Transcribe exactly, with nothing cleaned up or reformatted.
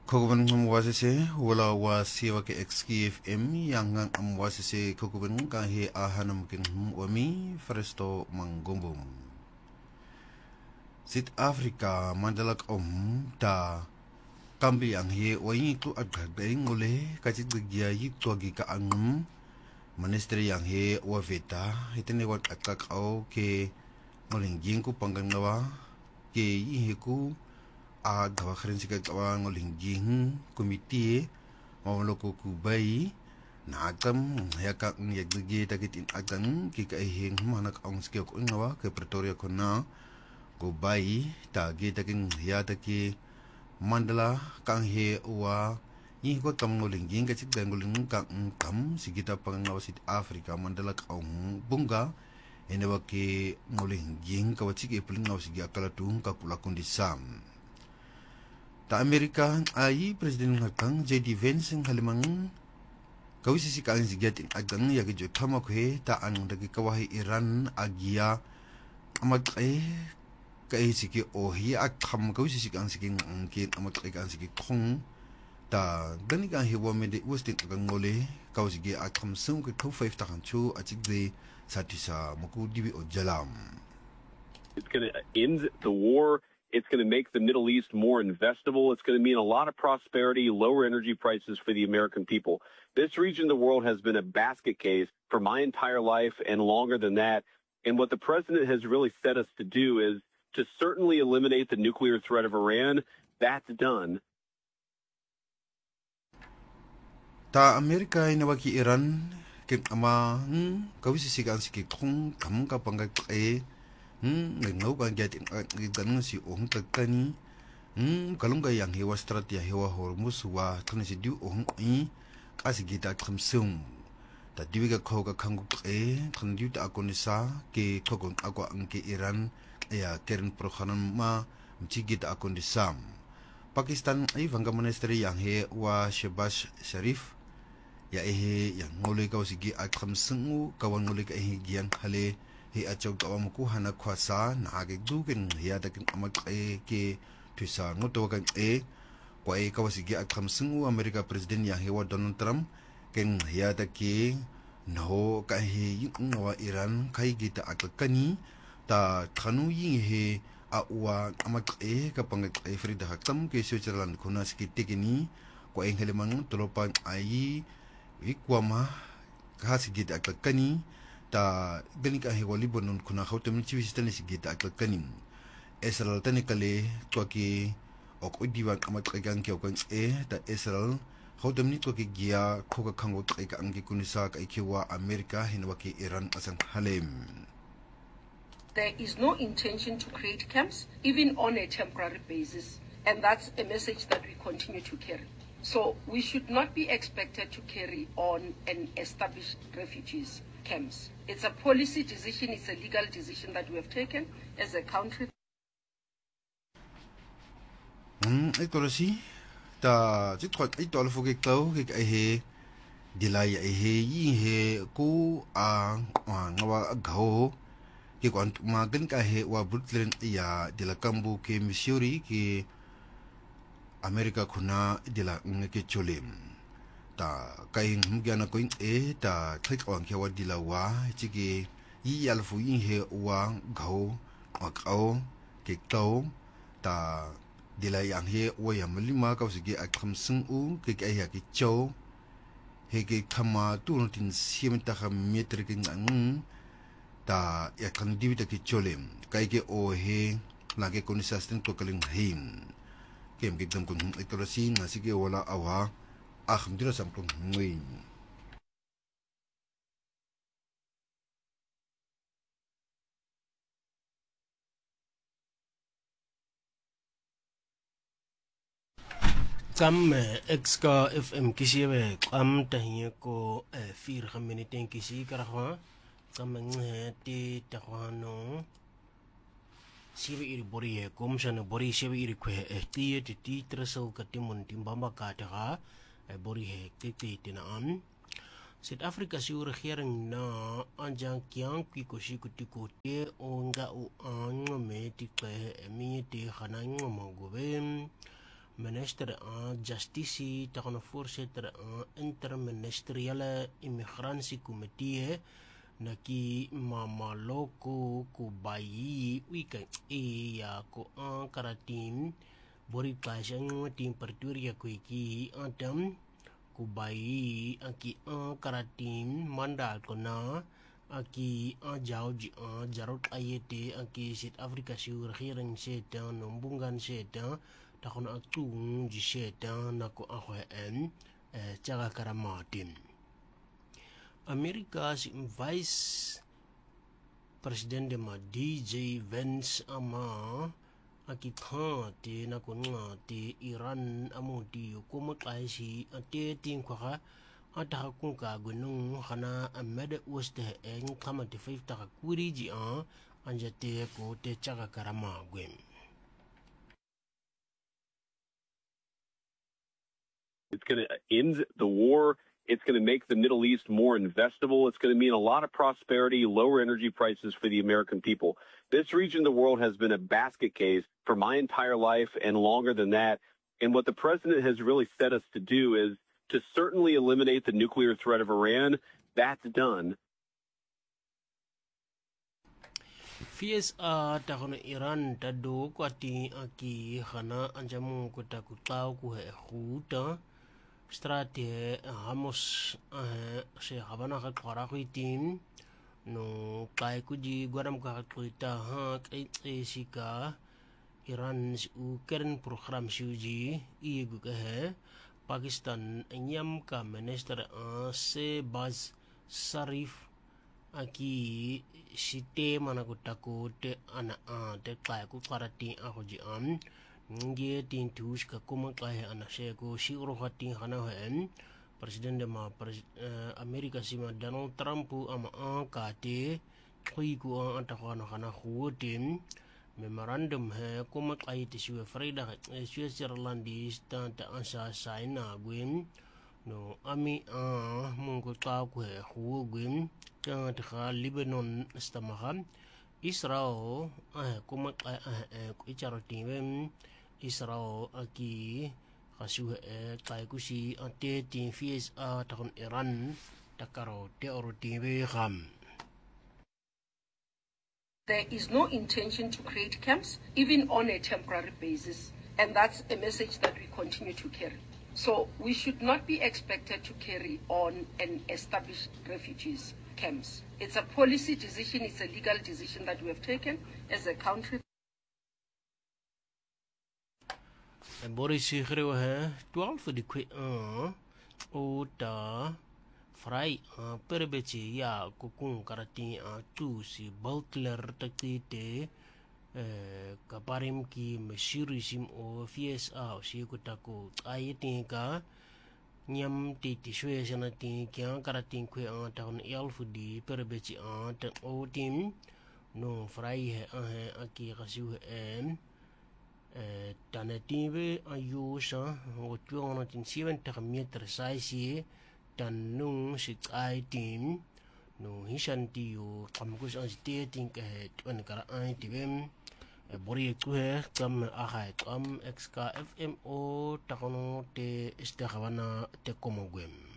Kokuban mwasese wala wa siwa ke X K F M yang ang mwasese kokuban kahe ahanam kin wami Fresto Mangombo. Sit Africa mandalak om ta kambi ang he wayi tu agagay ngole kasi gya yi tuagi ka ang ministry yang he waveta itene wat akakaw ke ngolingging ko panggangawa ke yi ku a gawa kharin sika gawa ngolingging komite mawloko ku bai nakam yaka yaggi takitin agan ki ka hing manak ang skill ko ngawa ke Pretoria ko na go bai ta gi takin ya taki mandala kang he wa yi ko kam ngolingging ka sik ngoling kang kam sigita pangawa sit Africa mandala ka bunga ene wa ke ngolingging ka wachik e puling ngawa sigi akala tung ka pula kondisam ta Amerika ai presiden ngakang J D Vance ng halimang kawisi si kaan sigatin agang yagi jo tama ko he ta anong dagi kawahi Iran agia amat ay kay siki ohi at kam kawisi si kaan siki ngangkin amat ay kaan siki kong ta gani kaan hiwa mende westin agang ngole kawisi gi at kam sung ke kaw five takan chu at sigde satisa maku dibi o jalam. It's gonna end the war. It's going to make the Middle East more investable. It's going to mean a lot of prosperity, lower energy prices for the American people. This region of the world has been a basket case for my entire life and longer than that. And what the president has really set us to do is to certainly eliminate the nuclear threat of Iran. That's done. Ta Amerika ina waki Iran kin ama kawisi sigan siki kong kam ka pangak e Hmm, ngau kan jadi kan si ohun takani. Hmm, kalau nggak yang hewa strategi hewa hormus wa kan si diu ohun i kasi kita kamsung. Tadi juga kau ka kangguk e kan diu tak aku nisa ke kau aku angke Iran ya keren perkhanan ma mci kita aku nisam. Pakistan ai vanga ministeri yang he wa Shehbaz Sharif ya eh yang ngoleh kau sigi akamsung kawan ngoleh ka eh gian hale he achaw tawa muku hana kwasa na age dugen ya dakin amak e ke tusa ngoto kan e kwa e kawasigi akam singu America president ya hewa Donald Trump ken ya daki no ka he ngwa Iran kai gita akakani ta thanu yin he a wa amak e ka pang e Frida hakam ke Switzerland kuna ski tikini kwa e heleman tolopan ai wikwama ka sigita akakani ta gani ka hewa Libanon kuna khautam chiwi stani sigita akakanim Israel tani kale twaki ok odiwan amat kagang kyo kan e ta Israel khautam ni twaki gia khoka khango tkai ka angi kunisa ka ikiwa Amerika hinwa ki Iran asang halem. There is no intention to create camps even on a temporary basis, and that's a message that we continue to carry. So we should not be expected to carry on and establish refugees camps. It's a policy decision, it's a legal decision that we have taken as a country. Hmm, ito si ta chitkot ito alfo ke tau ke he dilay he yi he ku a ngawa agho ke kwant magan ka he wa Brooklyn ya dilakambu ke Missouri ke Amerika kuna dila ngeke cholim ta kain mgyana ko e ta thik on ke wa dilawa chige yi alfu yin he wa gho akao ke tau ta dila yang he wa ya mlima ka sige akham sung u ke ke ya ke cho he ke khama tu tin sim ta kham meter ke ngang ta ya kan diwi ta ke cholem kai ke o he la ke konisastin to kaling him kem ke dam kun itorasi na sige wala awa akham dira sampung ngui kam X K F M kisiwe kam tahiye ko fir khaminiten kisi karahwa kam nghe ti tahwano siwe iri bori e komshana bori siwe iri kwe ti ti ti trasau katimun timbamba ka taha bori he ti tina am South Africa si regering na anjang kiang ki ko si kuti ko te onga u an me ti ke mi ti khanang mo gobe minister aan justitie tegen een voorzitter aan interministeriële immigratiekomitee na ki mamaloko ko bayi weekend e ya ko aan karatim bori pasang tim Pretoria ko ki antam ko bayi aki aan karatim mandal ko na aki aan jauji aan jarot ayete aki South Africa si regering seta nombungan seta takon atung ji seta na ko ako en jaga karamatim Amerika si vice president ma D J Vance ama aki khate na ko nga te Iran amuti ko makai si ate tin ko ha ata kung ka gunung khana amede uste en kama te five ta kuri ji a anjate ko te chaga karama gwem It's going to end the war. It's going to make the Middle East more investable. It's going to mean a lot of prosperity, lower energy prices for the American people. This region of the world has been a basket case for my entire life and longer than that. And what the president has really set us to do is to certainly eliminate the nuclear threat of Iran. That's done. Fies a tahun Iran tado kwati aki khana anjamu kota kutau ku he khuta strate hamos se habana ka khara khitim no kai ku ji gwaram ka khita ha kai sika Iran u kern program suji i gu ka he Pakistan nyam ka minister se Baz Sharif aki site mana ko takote ana a te kai ku karati a hoji am nge tin tush ka kuma kai ana she ko shi ro hati hana hen president ma America sima Donald Trump ama a ka te khoi ku an ta khana khana khutin memorandum he kuma kai te shwe freida Switzerland sta ta ansa saina gwin no ami a mungo ta ku he khu gwin ta ta Lebanon stamaham Israel ah kuma ku charoti wem Israel aki kasu e kai kusi ante tin fies a ta Iran takaro te oroti we ram There is no intention to create camps, even on a temporary basis. And that's a message that we continue to carry. So we should not be expected to carry on and establish refugees camps. It's a policy decision, it's a legal decision that we have taken as a country. Boris Sigrewa he twaalf di kwe an o ta frai an perbeci ya kukun karati an tu si Butler takti te kaparim ki meshirisim o fies a si kutako ayeti ka nyam ti ti shwe sana ti kya karati kwe an tahun elfu di perbeci an ta o tim no frai he an he aki kasu he Tanatibe ayusa o tuang tin seven meter size tan nung sit ai tim no hisanti yo kamkus an stating ka tuan kara ai tibem bori ku he kam ahai kam xk fmo takono te istakhawana te komogwem